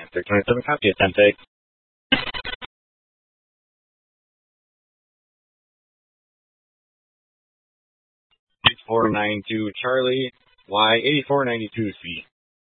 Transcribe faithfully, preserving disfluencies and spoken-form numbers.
Victor twenty-seven, copy, attempt take. eight four nine two Charlie, Y eighty-four ninety-two C.